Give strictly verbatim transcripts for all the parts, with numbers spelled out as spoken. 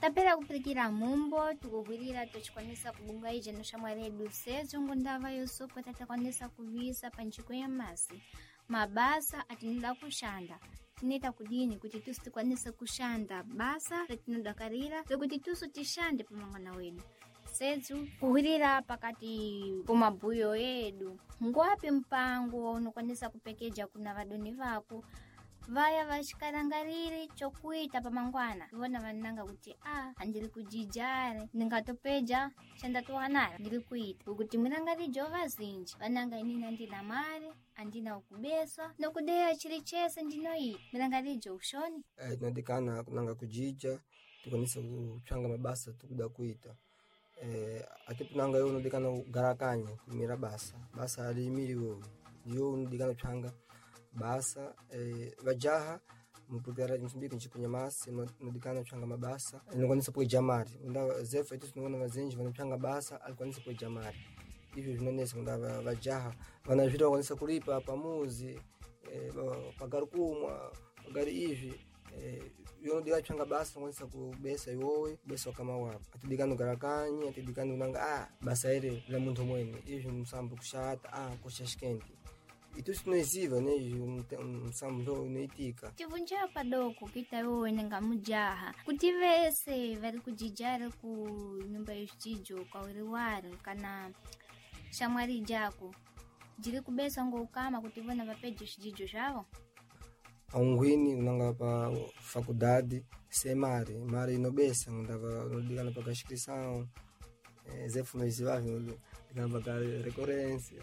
tapera kupirikira mumbo tukukwirira tochikwanisa kubunga ije noshamwaredu sezo ngondava yosopo tatakwanisa kuvisa panchiko ya masi mabasa atinida kushanda tineta kudini kuti tusi tikwanise kushanda basa retinodakarira rekuti tusu tishande pamangana wedu sezu kuhwirira pakati kumabuyo yedu ngwapi mpango unokwanisa kupekeja kuna vadoni vako vaya vachikarangariri chokuita pamangwana vona vananga kuti ah andiri kujijare ndingatopeja chandatowanara ndiri kuita kuti murangari jova zinji vananga inini andina mari andina ukubeswa nokudeya chiri chese ndinoita murangari jo ushoni eh tinadikana kunanga kujija tukwanisa kuchanga mabasa tukuda kuita eh atipunanga yo nodikana kugarakanya kumira basa basa alimiriwo yo nodikana changa basa eh vajaha mupugara Msumbiki nchikunya masi nodikana changa mabasa nokwanisa po jamari unda zefa itu tunaona vazenji vanachanga basa alikwanisa po jamari hivyo vinonesa unda vajaha vanazvita kwanisa kulipa pamuzi eh pagarukumwa pagari hivi eh yo nodikana changa basa kwanisa kubesa yowe besa kama wapo atidikana garakanya atidikana unanga ah basa ere la muntu mwene hivyo msambu kushata ah kushashikendi itu sinoziva ne msambo noitika tivunja padoko kita yowe nenga mujaha kuti vese vari kujijara ku nyumba yechijo kwa wiriwari kana shamwari jako jiri kubesa ngokama kuti vona vapeje chijijo chavo aungwini unanga pa faculdade semare mari inobesa ndava nodikana pakashikisao eh zefu noizivavi ndikamba kare recurrência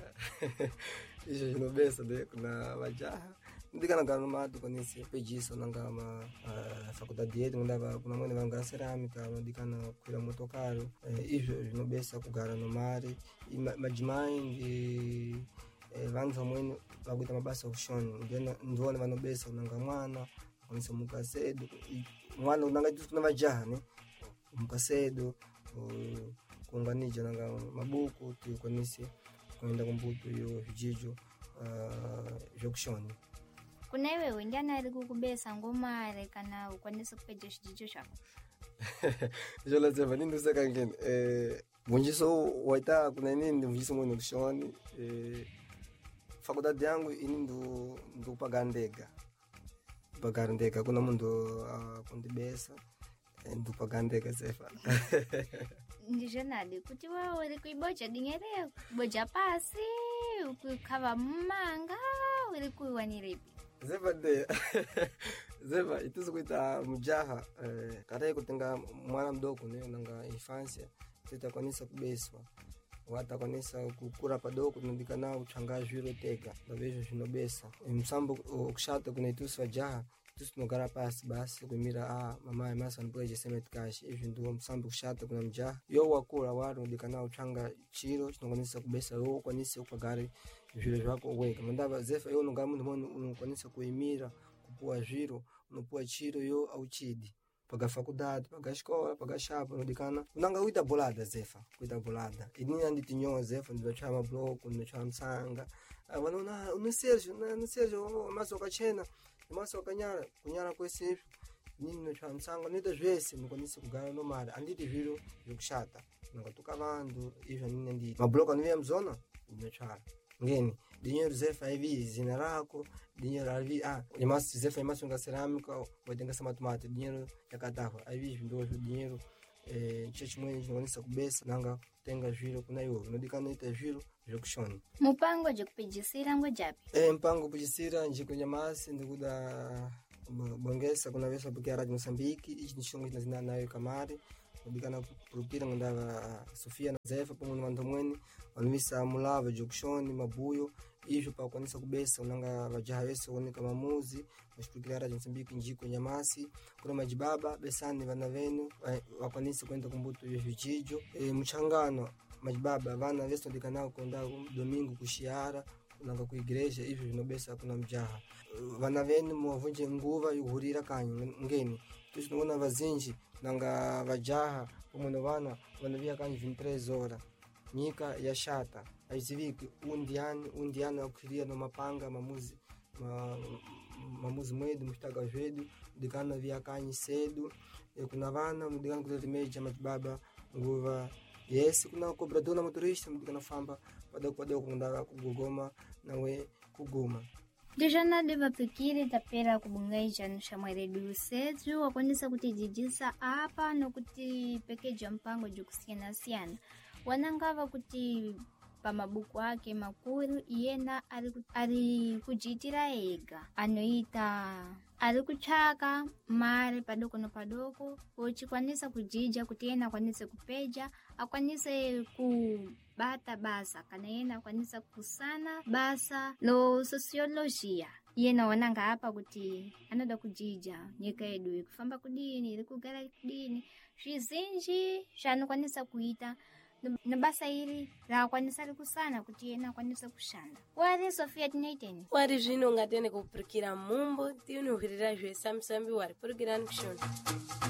isso inobesa de kuna vajaha ndikana kana matu konisi pejiso nanga ma faculdade yetu ndava kuna mwene vanga cerâmica ndikana kuira motokaro isso inobesa kugara no mari majimai eh vanza mwene vakuita mabasa ushoni ndena ndona vanobesa unanga mwana konisa mukasedo mwana unanga kuna vajaha ne mukasedo kunganija nanga mabuku tukonisi kwenda kumbuto yo vijijo uh jokushoni kuna wewe ndiana ari kukubesa ngomare kana ukwanisa kupeja chijijo chako jola zeva nindo saka ngene eh munjiso waita kuna nini munjiso mwana kushoni eh faculdade yangu ini ndo ndo pagandega pagandega kuna mundo uh, kundibesa ndo pagandega zefa ndijenade kuti wewe uri kuiboja dingere boja pasi ukukava manga uri kuiwaniripi zefa de zefa ituzo kuita mujaha eh kare kutenga mwana mdogo ne nanga infância tutakonisa kubeswa wata konisa kukura padoko ndikana uchangajwiro tega ndavejo zvinobesa msambo ukushata kuna ituso vajaha tusinogara pasi basi kumira ah mama emasa ndoje semet cash izvi ndo msambo kushata kuna mjaha yo wakura waro ndikana uchanga chiro chinokonisa kubesa yo kwanisa ukagare zviro zvako weka mandava zefa yo nonga munhu munhu unokwanisa kuimira kupuwa zviro unopuwa chiro yo auchidi paga faculdade paga escola paga chapa ndikana unanga uita bolada zefa kuita bolada ini anditi nyo zefa ndinochama block ndinochama msanga vanona unoserjo na serjo masoka chena masoka nyara kunyara kwese nini ndinochama msanga nita zvese ndikwanisa kugara no mari anditi zviro zvokushata ngatuka vandu izvo nini ndi mablock anoya mzona ndinochara ngeni dinheiro zefa hivi zina rako dinheiro ali ah imasi zefa imasi nga cerâmica watenga sama tomate dinheiro yakatava hivi ndo dinheiro eh chechi mwenye chinoonesa kubesa nanga tenga zviro kuna iwo nodikana ita zviro zvokushoni mupango je kupejisira ngo japi eh mpango kupejisira njiko nyamasi ndikuda bongesa kuna vesa bukia radio Mozambique ichi nishongo zina nayo kamari ndikana kurukira ngandava Sofia na Zefa pomwe vantu mweni vanvisa mulava jokushoni mabuyo izvo pakwanisa kubesa unanga vajaha vese oneka mamuzi mashikira radio Mozambique njiko nyamasi kuna majibaba besani vana venu wakwanisa kwenda kumbuto yevijijo e, mchangano majibaba vana vese ndikana konda domingo kushiara nanga ku igreja ivyo vinobesa kuna mjaha vana venu muwavunje nguva yuhurira kanyu ngeni tusinona vazinji nanga vajaha pomwe vana vanavia kanyu vinte e três horas nyika ya shata aiziviki undiani undiani akukiria no mapanga mamuzi ma, mamuzi mwedu mushtaga zvedu dikana vya kanyi sedu e kuna vana mudikana kutete meja matibaba nguva yes kuna cobrador na motorista mudikana famba padoko padoko kundara kugogoma nawe kuguma Dijana deva pikiri tapera kubungaija nushamwere duseju wakondesa kutijijisa apa no kuti pekeja mpango jukusiana siana wanangava kuti pamabuku ake makuru iyena ari, ari kujitira ega anoita ari kuchaka mare padoko no padoko ochikwanisa kujija kuti yena akwanise kupeja akwanise kubata basa kana yena akwanisa kusana basa lo sociologia yena wananga hapa kuti anoda kujija nyika yedu kufamba kudini iri kugara kudini zvizinji zvanokwanisa kuita na basa hili la kwanisa likusana kuti yena kwanisa kushanda wari Sofia tinaiteni wari zvino ngatene kupurikira mumbo tiunohwirira zvesamisambi wari purikirani kushona